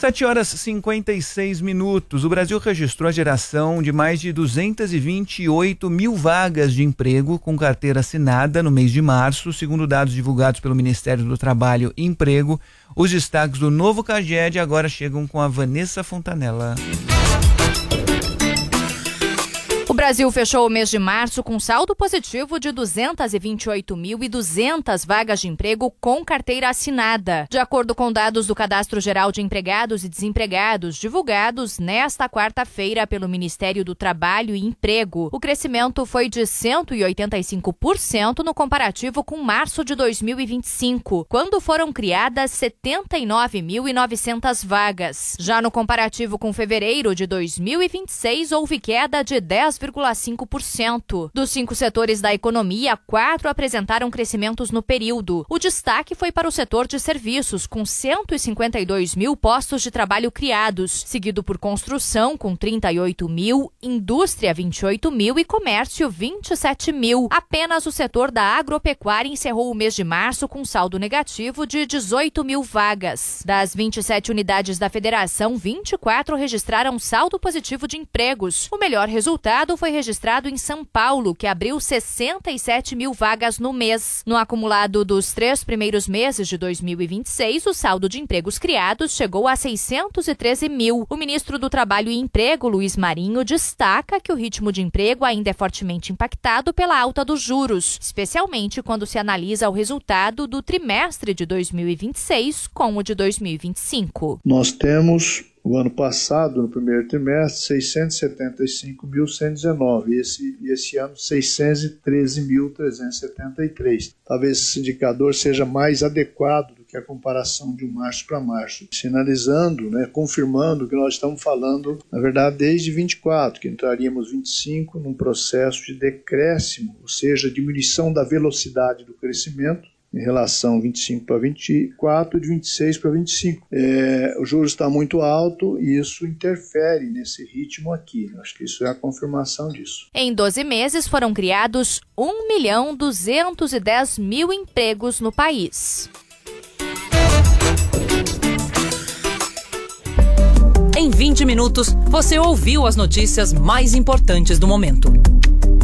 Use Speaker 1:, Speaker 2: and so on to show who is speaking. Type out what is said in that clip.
Speaker 1: 7h56. O Brasil registrou a geração de mais de 228 mil vagas de emprego com carteira assinada no mês de março, segundo dados divulgados pelo Ministério do Trabalho e Emprego. Os destaques do novo CAGED agora chegam com a Vanessa Fontanella.
Speaker 2: O Brasil fechou o mês de março com saldo positivo de 228.200 vagas de emprego com carteira assinada. De acordo com dados do Cadastro Geral de Empregados e Desempregados, divulgados nesta quarta-feira pelo Ministério do Trabalho e Emprego, o crescimento foi de 185% no comparativo com março de 2025, quando foram criadas 79.900 vagas. Já no comparativo com fevereiro de 2026, houve queda de 10,5%. Dos 5 setores da economia, 4 apresentaram crescimentos no período. O destaque foi para o setor de serviços, com 152 mil postos de trabalho criados, seguido por construção, com 38 mil, indústria, 28 mil e comércio, 27 mil. Apenas o setor da agropecuária encerrou o mês de março com saldo negativo de 18 mil vagas. Das 27 unidades da federação, 24 registraram saldo positivo de empregos. O melhor resultado foi registrado em São Paulo, que abriu 67 mil vagas no mês. No acumulado dos 3 primeiros meses de 2026, o saldo de empregos criados chegou a 613 mil. O ministro do Trabalho e Emprego, Luiz Marinho, destaca que o ritmo de emprego ainda é fortemente impactado pela alta dos juros, especialmente quando se analisa o resultado do trimestre de 2026 com o de 2025.
Speaker 3: Nós temos o ano passado, no primeiro trimestre, 675.119 e esse ano 613.373. Talvez esse indicador seja mais adequado do que a comparação de março para março, sinalizando, confirmando o que nós estamos falando, na verdade, desde 24, que entraríamos 25 num processo de decréscimo, ou seja, diminuição da velocidade do crescimento, em relação 25 para 24 e de 26 para 25. O juros está muito alto e isso interfere nesse ritmo aqui. Acho que isso é a confirmação disso.
Speaker 2: Em 12 meses foram criados 1.210.000 empregos no país.
Speaker 4: Em 20 minutos, você ouviu as notícias mais importantes do momento.